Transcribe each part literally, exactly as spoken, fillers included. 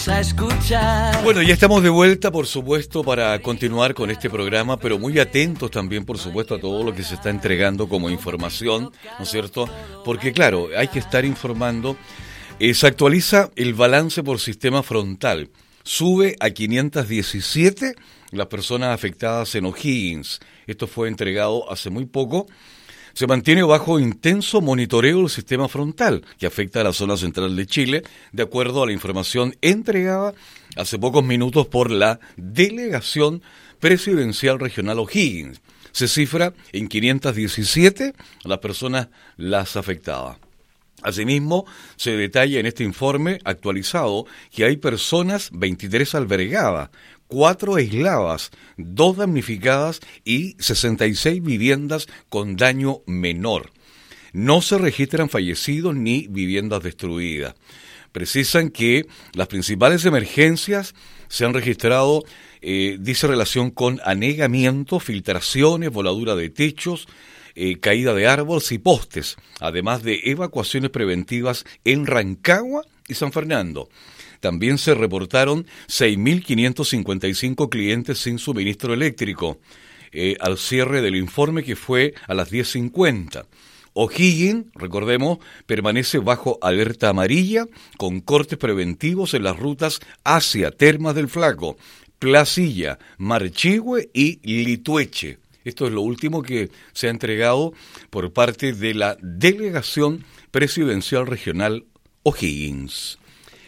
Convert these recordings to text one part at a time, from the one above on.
vamos a escuchar. Bueno, ya estamos de vuelta, por supuesto, para continuar con este programa, pero muy atentos también, por supuesto, a todo lo que se está entregando como información, ¿no es cierto? Porque, claro, hay que estar informando. Eh, se actualiza el balance por sistema frontal. Sube a quinientas diecisiete las personas afectadas en O'Higgins. Esto fue entregado hace muy poco. Se mantiene bajo intenso monitoreo el sistema frontal, que afecta a la zona central de Chile, de acuerdo a la información entregada hace pocos minutos por la Delegación Presidencial Regional O'Higgins. Se cifra en quinientas diecisiete las personas las afectadas. Asimismo, se detalla en este informe actualizado que hay personas veintitrés albergadas, cuatro aisladas, dos damnificadas y sesenta y seis viviendas con daño menor. No se registran fallecidos ni viviendas destruidas. Precisan que las principales emergencias se han registrado, eh, dice relación con anegamiento, filtraciones, voladura de techos, eh, caída de árboles y postes, además de evacuaciones preventivas en Rancagua y San Fernando. También se reportaron seis mil quinientos cincuenta y cinco clientes sin suministro eléctrico, eh, al cierre del informe que fue a las diez cincuenta. O'Higgins, recordemos, permanece bajo alerta amarilla con cortes preventivos en las rutas hacia Termas del Flaco, Placilla, Marchihue y Litueche. Esto es lo último que se ha entregado por parte de la Delegación Presidencial Regional O'Higgins.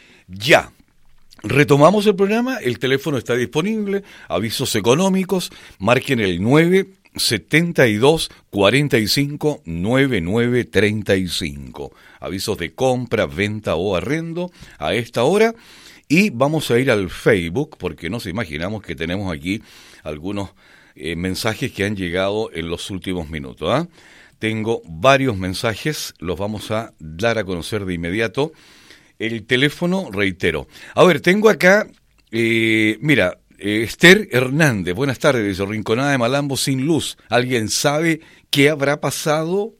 Ya, retomamos el programa, el teléfono está disponible, avisos económicos, marquen el nueve setenta y dos cuarenta y cinco noventa y nueve treinta y cinco. Avisos de compra, venta o arrendo a esta hora. Y vamos a ir al Facebook, porque nos imaginamos que tenemos aquí algunos eh, mensajes que han llegado en los últimos minutos. ¿eh? Tengo varios mensajes, los vamos a dar a conocer de inmediato. El teléfono, reitero. A ver, tengo acá, eh, mira, eh, Esther Hernández, buenas tardes, dice, Rinconada de Malambo sin luz. ¿Alguien sabe qué habrá pasado?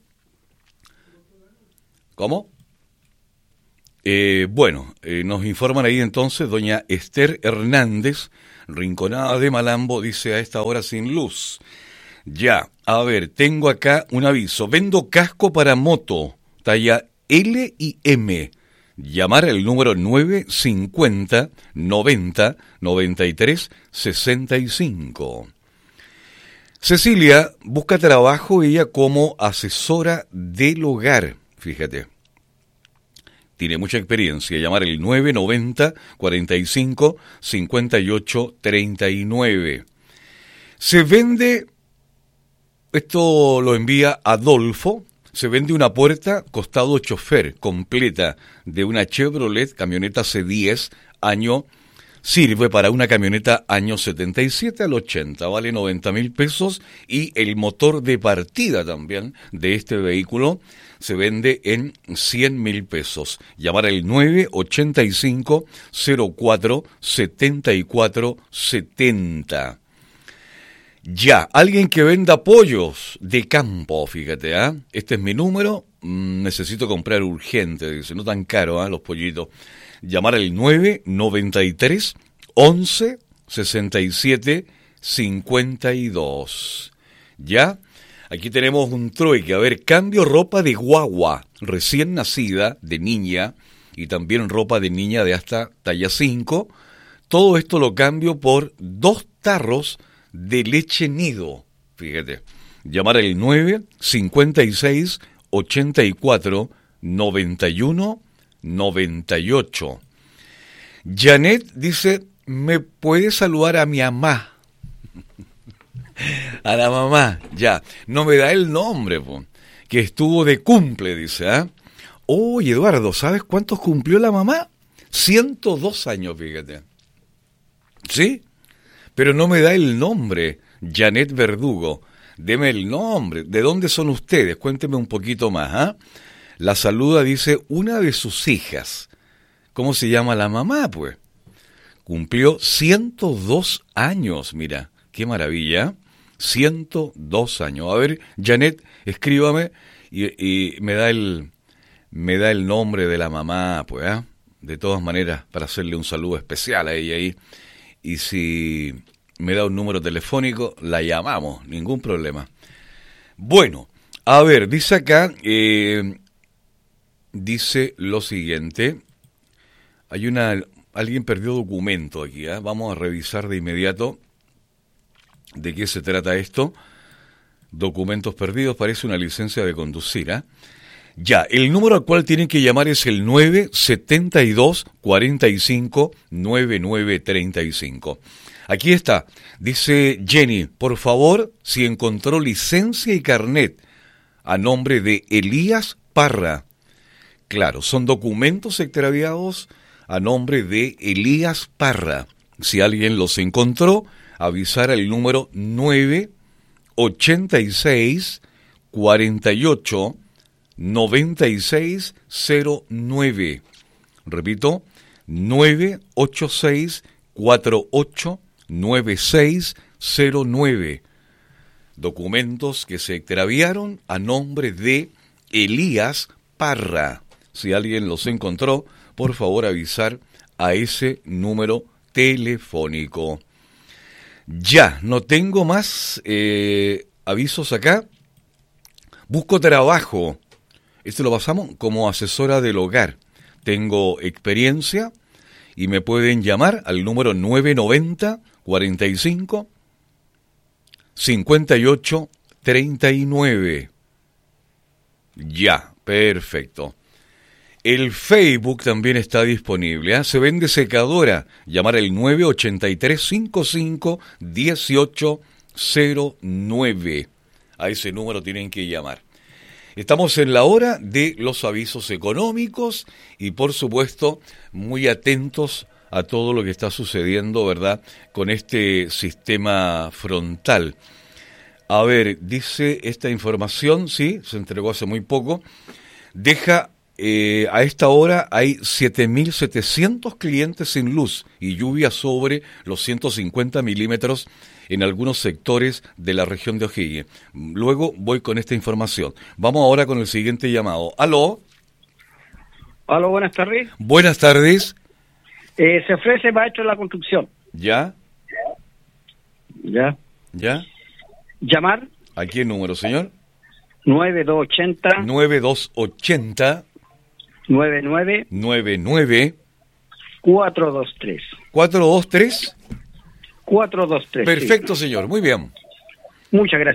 ¿Cómo? Eh, bueno, eh, nos informan ahí entonces, doña Esther Hernández, Rinconada de Malambo, dice a esta hora sin luz. Ya, a ver, tengo acá un aviso. Vendo casco para moto, talla L y M. Llamar al número nueve cincuenta noventa noventa y tres sesenta y cinco. Cecilia busca trabajo ella como asesora del hogar, fíjate. Tiene mucha experiencia. Llamar al nueve noventa cuarenta y cinco cincuenta y ocho treinta y nueve. Se vende, esto lo envía Adolfo. Se vende una puerta costado chofer completa de una Chevrolet camioneta C diez año, sirve para una camioneta año setenta y siete al ochenta, vale noventa mil pesos y el motor de partida también de este vehículo se vende en cien mil pesos. Llamar al nueve ochenta y cinco cero cuatro setenta y cuatro setenta. Ya, alguien que venda pollos de campo, fíjate, ¿ah? ¿eh? Este es mi número, mm, necesito comprar urgente, dice, no tan caro, ¿ah? ¿eh? Los pollitos. Llamar al nueve noventa y tres once sesenta y siete cincuenta y dos. Ya, aquí tenemos un trueque, a ver, cambio ropa de guagua, recién nacida, de niña, y también ropa de niña de hasta talla cinco. Todo esto lo cambio por dos tarros de leche nido, fíjate. Llamar al nueve cincuenta y seis ochenta y cuatro noventa y uno noventa y ocho. Janet dice, ¿me puede saludar a mi mamá? A la mamá, ya. No me da el nombre, po, que estuvo de cumple, dice, ¿ah? ¿eh? Oye, Eduardo, ¿sabes cuántos cumplió la mamá? ciento dos años, fíjate. ¿Sí? Pero no me da el nombre, Janet Verdugo. Deme el nombre. ¿De dónde son ustedes? Cuénteme un poquito más. ¿ah? ¿eh? La saluda, dice, una de sus hijas. ¿Cómo se llama la mamá, pues? Cumplió ciento dos años, mira. Qué maravilla. ciento dos años. A ver, Janet, escríbame y, y me da el me da el nombre de la mamá, pues. ¿eh? de todas maneras, para hacerle un saludo especial a ella ahí. Y si me da un número telefónico, la llamamos, ningún problema. Bueno, a ver, dice acá, eh, dice lo siguiente. Hay una, alguien perdió documento aquí, ¿eh? Vamos a revisar de inmediato de qué se trata esto. Documentos perdidos, parece una licencia de conducir, ¿eh? Ya, el número al cual tienen que llamar es el nueve siete dos, cuatro cinco, nueve nueve tres cinco. Aquí está, dice Jenny, por favor, si encontró licencia y carnet a nombre de Elías Parra. Claro, son documentos extraviados a nombre de Elías Parra. Si alguien los encontró, avisar al número nueve ochenta y seis, cuarenta y ocho, noventa y seis cero nueve. Repito, nueve ocho seis, cuatro ocho, nueve seis cero nueve. Documentos que se extraviaron a nombre de Elías Parra. Si alguien los encontró, por favor avisar a ese número telefónico. Ya, no tengo más eh, avisos acá. Busco trabajo. Este lo pasamos como asesora del hogar. Tengo experiencia y me pueden llamar al número nueve noventa, cuarenta y cinco, cincuenta y ocho, treinta y nueve. Ya, perfecto. El Facebook también está disponible, ¿eh? Se vende secadora. Llamar al nueve ochenta y tres, cincuenta y cinco, dieciocho cero nueve. A ese número tienen que llamar. Estamos en la hora de los avisos económicos y, por supuesto, muy atentos a todo lo que está sucediendo, ¿verdad?, con este sistema frontal. A ver, dice esta información, sí, se entregó hace muy poco, deja, eh, a esta hora hay siete mil setecientos clientes sin luz y lluvia sobre los ciento cincuenta milímetros en algunos sectores de la región de O'Higgins. Luego voy con esta información. Vamos ahora con el siguiente llamado. ¿Aló? Aló, buenas tardes. Buenas tardes. Eh, se ofrece maestro de la construcción. ¿Ya? ¿Ya? ¿Ya? Llamar. ¿A qué número, señor? nueve dos ochenta. nueve dos ochenta. nueve nueve. nueve nueve. cuatro dos tres. ¿cuatro dos tres? cuatro dos tres. Perfecto, sí. señor. Muy bien. Muchas gracias.